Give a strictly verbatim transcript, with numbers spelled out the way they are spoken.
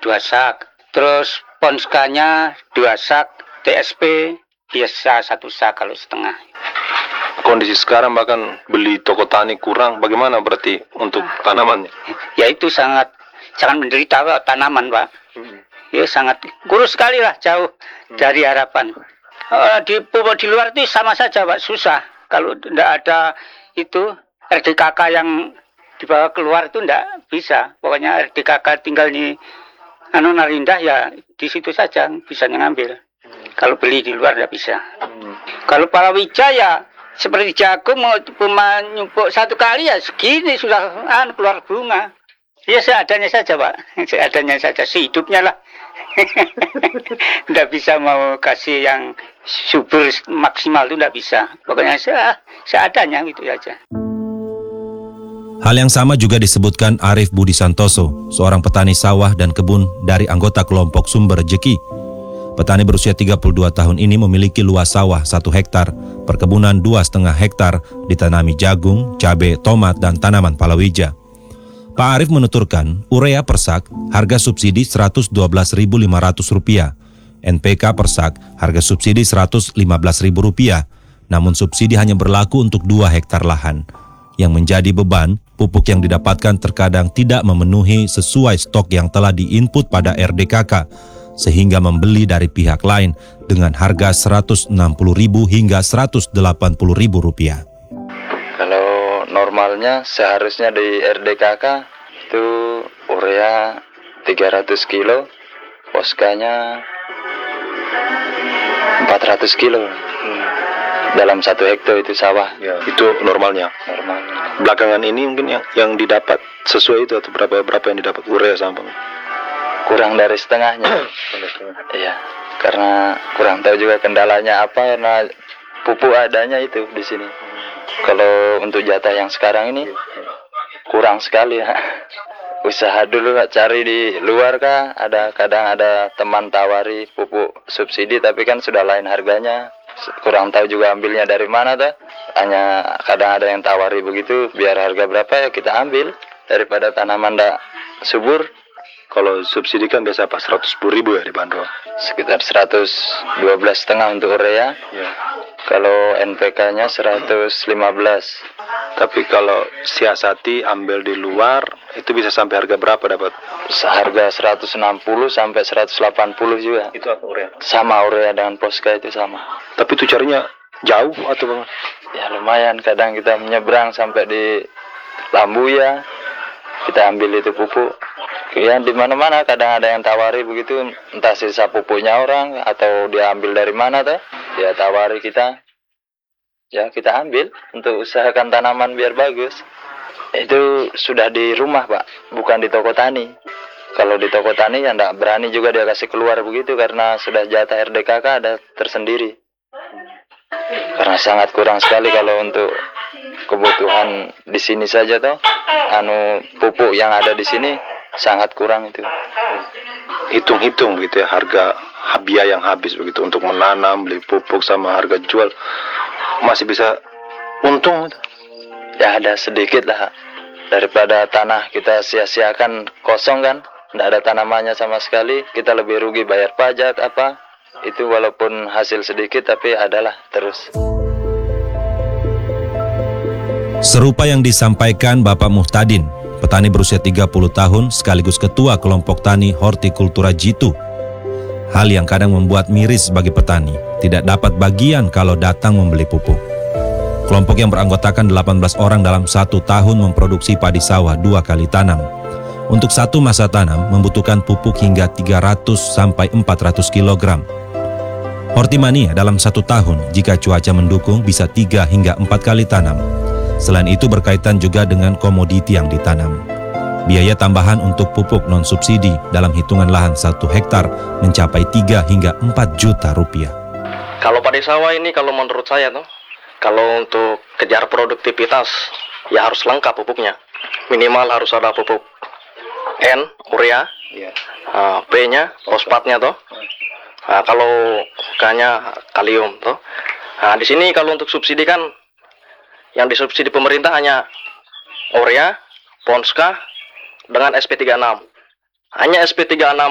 dua sak. Terus Ponskanya dua sak, T S P biasa satu sak kalau setengah. Kondisi sekarang bahkan beli toko tani kurang, bagaimana berarti untuk tanamannya? Ya itu sangat sangat menderita Pak, tanaman Pak. Hmm. Ya sangat kurus sekali lah, jauh hmm. dari harapan. Uh, di pupuk di luar itu sama saja Pak, susah. Kalau tidak ada itu R D K K yang dibawa keluar itu tidak bisa. Pokoknya R D K K tinggal di anu Narindah ya di situ saja bisa ngambil. Hmm. Kalau beli di luar tidak bisa. Hmm. Kalau palawija ya seperti jagung mau cuma nyumpuk satu kali ya segini sudah anu keluar bunga. Ya seadanya saja Pak, seadanya saja hidupnya lah. Tidak bisa mau kasih yang subur maksimal itu tidak bisa. Pokoknya se seadanya gitu saja. Hal yang sama juga disebutkan Arif Budi Santoso, seorang petani sawah dan kebun dari anggota kelompok Sumber Rejeki. Petani berusia tiga puluh dua tahun ini memiliki luas sawah satu hektar, perkebunan dua setengah hektar, ditanami jagung, cabai, tomat, dan tanaman palawija. Pak Arif menuturkan, urea per sak harga subsidi seratus dua belas ribu lima ratus rupiah, N P K per sak harga subsidi seratus lima belas ribu rupiah, namun subsidi hanya berlaku untuk dua hektar lahan. Yang menjadi beban, pupuk yang didapatkan terkadang tidak memenuhi sesuai stok yang telah diinput pada R D K K, sehingga membeli dari pihak lain dengan harga seratus enam puluh ribu hingga seratus delapan puluh ribu rupiah. Kalau normalnya seharusnya di R D K K itu urea tiga ratus kilo, poskanya empat ratus kilo. Hmm. Dalam satu hektar itu sawah. Ya, itu normalnya. Normalnya. Belakangan ini mungkin yang yang didapat sesuai itu atau berapa berapa yang didapat urea sama? Kurang dari setengahnya. Iya, karena kurang tahu juga kendalanya apa, karena pupuk adanya itu di sini. Kalau untuk jatah yang sekarang ini kurang sekali ya. Usaha dulu cari di luar kah, ada kadang ada teman tawari pupuk subsidi tapi kan sudah lain harganya. Kurang tahu juga ambilnya dari mana tuh. Hanya kadang ada yang tawari begitu, biar harga berapa ya kita ambil daripada tanaman ndak subur. Kalau subsidi kan biasa pas seratus sepuluh ribu ya dibanderol. Sekitar seratus dua belas setengah untuk urea. Ya. Kalau N P K-nya seratus lima belas. Tapi kalau siasati ambil di luar itu bisa sampai harga berapa dapat? Seharga seratus enam puluh sampai seratus delapan puluh juga. Itu apa urea? Sama urea dengan Poska itu sama. Tapi itu carinya jauh atau bagaimana? Ya lumayan, kadang kita menyeberang sampai di Lambuya. Kita ambil itu pupuk. Ya di mana-mana kadang ada yang tawari begitu, entah sisa pupuknya orang atau dia ambil dari mana tuh, dia tawari kita. Ya kita ambil untuk usahakan tanaman biar bagus. Itu sudah di rumah Pak, bukan di toko tani. Kalau di toko tani ya enggak berani juga dia kasih keluar begitu karena sudah jatah R D K K ada tersendiri. Karena sangat kurang sekali kalau untuk kebutuhan di sini saja toh, anu pupuk yang ada di sini sangat kurang itu. Hitung-hitung gitu ya harga biaya yang habis begitu untuk menanam, beli pupuk sama harga jual masih bisa untung. Ya ada sedikit lah daripada tanah kita sia-siakan kosong kan, tidak ada tanamannya sama sekali, kita lebih rugi bayar pajak apa. Itu walaupun hasil sedikit tapi adalah terus. Serupa yang disampaikan Bapak Muhtadin, petani berusia tiga puluh tahun sekaligus ketua kelompok tani hortikultura Jitu. Hal yang kadang membuat miris bagi petani, tidak dapat bagian kalau datang membeli pupuk. Kelompok yang beranggotakan delapan belas orang dalam satu tahun memproduksi padi sawah dua kali tanam. Untuk satu masa tanam membutuhkan pupuk hingga tiga ratus sampai empat ratus kilogram. Hortimania dalam satu tahun jika cuaca mendukung bisa tiga hingga empat kali tanam. Selain itu berkaitan juga dengan komoditi yang ditanam. Biaya tambahan untuk pupuk non-subsidi dalam hitungan lahan satu hektar mencapai tiga hingga empat juta rupiah. Kalau padi sawah ini kalau menurut saya tuh, kalau untuk kejar produktivitas ya harus lengkap pupuknya. Minimal harus ada pupuk N, urea, uh, P-nya, fosfatnya tuh. Nah, kalau K-nya kalium tuh. Nah, di sini kalau untuk subsidi kan yang disubsidi pemerintah hanya urea, Ponska dengan S P tiga puluh enam. Hanya S P tiga puluh enam